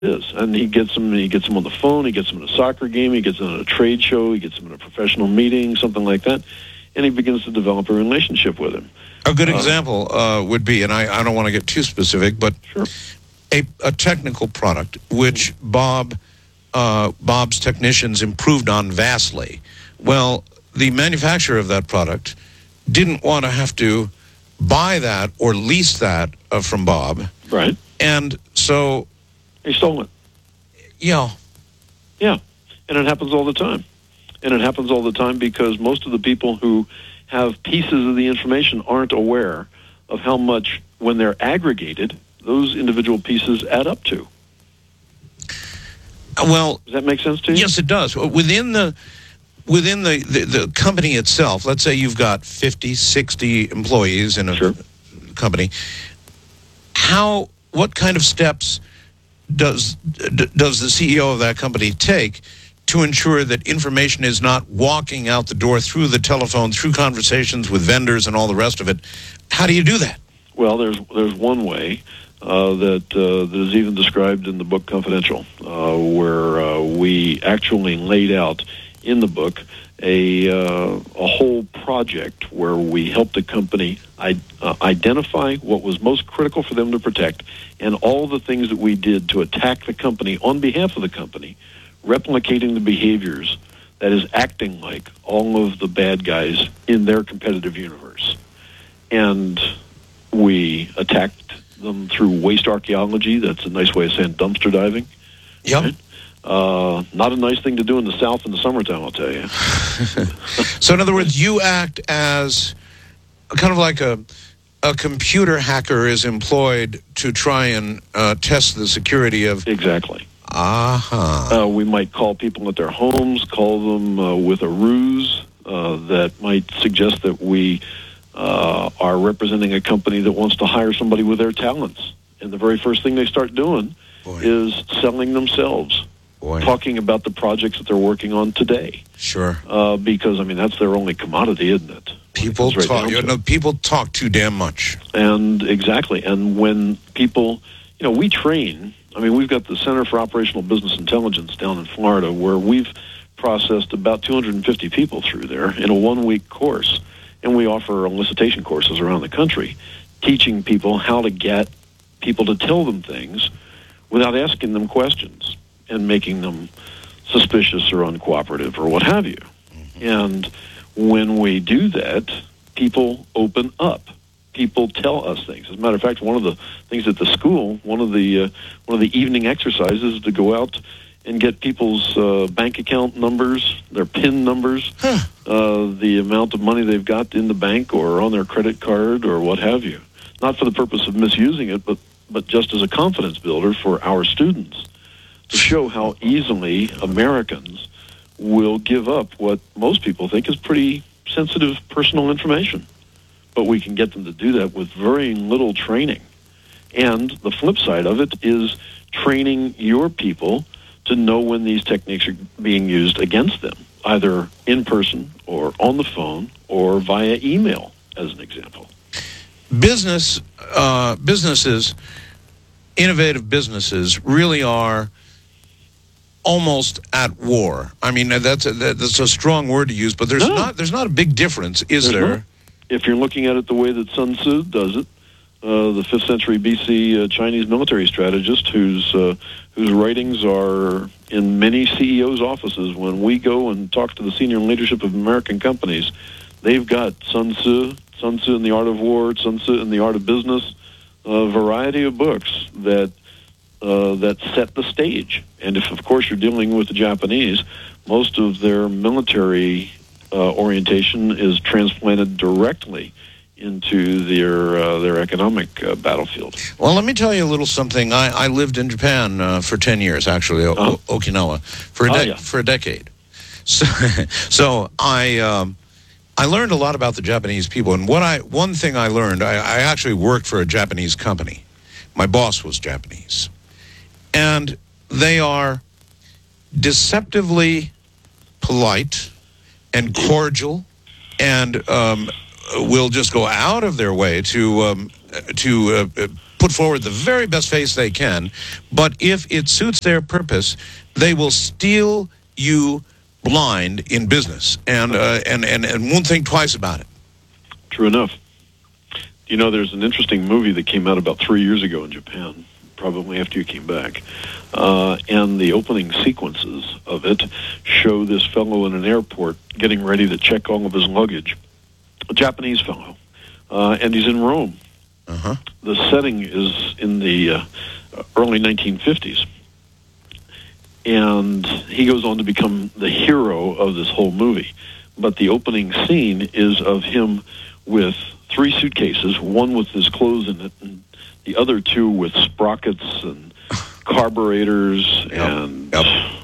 is. And he gets them on the phone, he gets them in a soccer game, he gets them at a trade show, he gets them in a professional meeting, something like that, and he begins to develop a relationship with him. A good example would be, and I don't want to get too specific, but Sure. a technical product which Bob's technicians improved on vastly. Well, the manufacturer of that product didn't want to have to buy that or lease that from Bob. Right. And so... He stole it. Yeah. Yeah. And it happens all the time. And it happens all the time because most of the people who have pieces of the information aren't aware of how much, when they're aggregated, those individual pieces add up to. Well... Does that make sense to you? Yes, it does. Within the company itself, let's say you've got 50, 60 employees in a Sure. company, what kind of steps does the CEO of that company take to ensure that information is not walking out the door through the telephone, through conversations with vendors and all the rest of it? How do you do that? Well, there's one way that is even described in the book Confidential, where we actually laid out in the book a whole project where we helped the company identify what was most critical for them to protect, and all the things that we did to attack the company on behalf of the company, replicating the behaviors that is acting like all of the bad guys in their competitive universe. And we attacked them through waste archaeology. That's a nice way of saying dumpster diving. Yep. Right? Not a nice thing to do in the South in the summertime, I'll tell you. So in other words, you act as kind of like a computer hacker is employed to try and test the security of... Exactly. Uh-huh. We might call people at their homes, call them with a ruse that might suggest that we are representing a company that wants to hire somebody with their talents. And the very first thing they start doing is selling themselves. Talking about the projects that they're working on today. Sure. Because, I mean, that's their only commodity, isn't it? People talk too damn much. And exactly. And when people, we train. I mean, we've got the Center for Operational Business Intelligence down in Florida, where we've processed about 250 people through there in a 1-week course. And we offer elicitation courses around the country, teaching people how to get people to tell them things without asking them questions and making them suspicious or uncooperative or what have you. Mm-hmm. And when we do that, people open up. People tell us things. As a matter of fact, one of the things at the school, one of the evening exercises is to go out and get people's bank account numbers, their PIN numbers, the amount of money they've got in the bank or on their credit card or what have you. Not for the purpose of misusing it, but just as a confidence builder for our students, to show how easily Americans will give up what most people think is pretty sensitive personal information. But we can get them to do that with very little training. And the flip side of it is training your people to know when these techniques are being used against them, either in person or on the phone or via email, as an example. Businesses, innovative businesses, really are almost at war. I mean, that's a strong word to use, but there's not a big difference, is there? Not. If you're looking at it the way that Sun Tzu does it, the 5th century BC Chinese military strategist whose writings are in many CEOs' offices. When we go and talk to the senior leadership of American companies, they've got Sun Tzu in the Art of War, Sun Tzu in the Art of Business, a variety of books that set the stage. And if, of course, you're dealing with the Japanese, most of their military orientation is transplanted directly into their economic battlefield. Well, let me tell you a little something. I lived in Japan for 10 years, actually, Okinawa, for a decade. So I learned a lot about the Japanese people. And one thing I learned, I actually worked for a Japanese company. My boss was Japanese. And they are deceptively polite and cordial, and will just go out of their way to put forward the very best face they can, but if it suits their purpose, they will steal you blind in business and won't think twice about it. True enough. You know, there's an interesting movie that came out about 3 years ago in Japan, probably after you came back, and the opening sequences of it show this fellow in an airport getting ready to check all of his luggage, a Japanese fellow, and he's in Rome. Uh-huh. The setting is in the early 1950s, and he goes on to become the hero of this whole movie. But the opening scene is of him with 3 suitcases, one with his clothes in it, and the other 2 with sprockets and carburetors and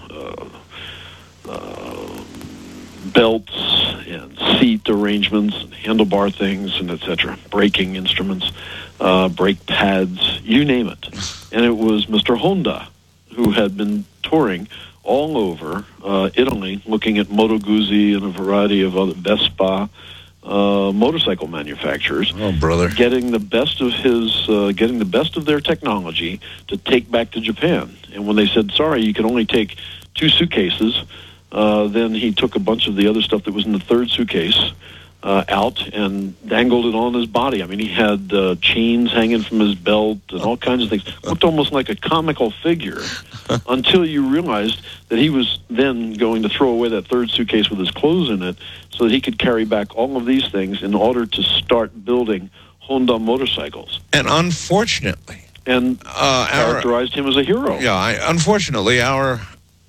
belts and seat arrangements and handlebar things and etc. Braking instruments, brake pads, you name it. And it was Mr. Honda, who had been touring all over Italy, looking at Moto Guzzi and a variety of other Vespa motorcycle manufacturers. Oh, brother! Getting the best of their technology to take back to Japan. And when they said, "Sorry, you can only take 2 suitcases," then he took a bunch of the other stuff that was in the 3rd suitcase out and dangled it on his body. I mean, he had chains hanging from his belt and all kinds of things. Looked almost like a comical figure until you realized that he was then going to throw away that 3rd suitcase with his clothes in it so that he could carry back all of these things in order to start building Honda motorcycles. And unfortunately... And characterized him as a hero. Yeah, unfortunately, our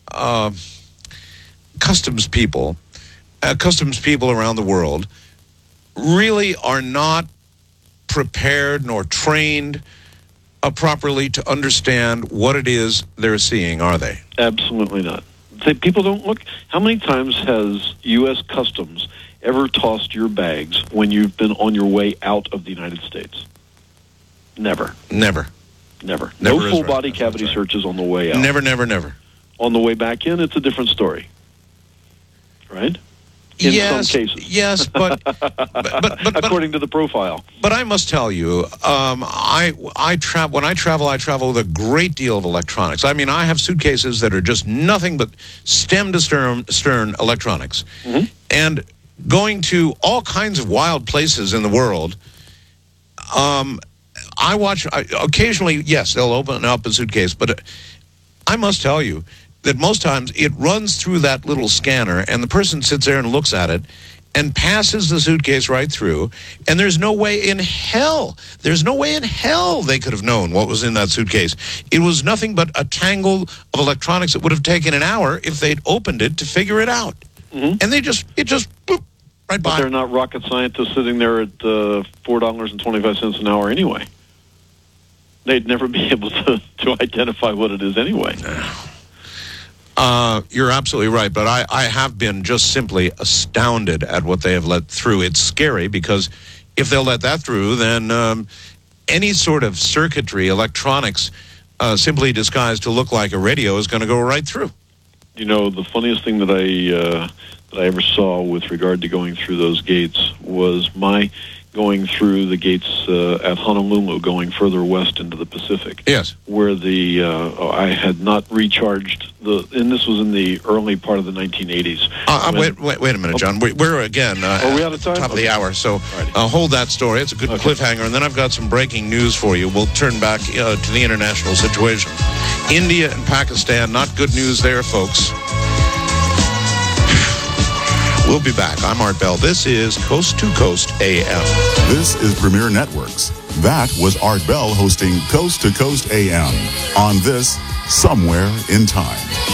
customs people around the world really are not prepared nor trained properly to understand what it is they're seeing, are they? Absolutely not. People don't look. How many times has U.S. Customs ever tossed your bags when you've been on your way out of the United States? Never. Never. No full body cavity searches on the way out. Never. On the way back in, it's a different story. Right? In some cases. Yes, but according to the profile. But I must tell you, when I travel with a great deal of electronics. I mean, I have suitcases that are just nothing but stem to stern electronics. Mm-hmm. And going to all kinds of wild places in the world, occasionally, yes, they'll open up a suitcase, but I must tell you that most times it runs through that little scanner and the person sits there and looks at it and passes the suitcase right through, and there's no way in hell they could have known what was in that suitcase. It was nothing but a tangle of electronics that would have taken an hour if they'd opened it to figure it out. Mm-hmm. And it just boop, right by. But they're not rocket scientists sitting there at $4.25 an hour anyway. They'd never be able to identify what it is anyway. You're absolutely right, but I have been just simply astounded at what they have let through. It's scary because if they'll let that through, then any sort of circuitry, electronics, simply disguised to look like a radio is going to go right through. You know, the funniest thing that I ever saw with regard to going through those gates was my going through the gates at Honolulu, going further west into the Pacific. Yes. Where I had not recharged and this was in the early part of the 1980s. Wait a minute, John. We're again are we out of time? Top of the hour, so hold that story. It's a good cliffhanger, and then I've got some breaking news for you. We'll turn back to the international situation. India and Pakistan, not good news there, folks. We'll be back. I'm Art Bell. This is Coast to Coast AM. This is Premier Networks. That was Art Bell hosting Coast to Coast AM on this Somewhere in Time.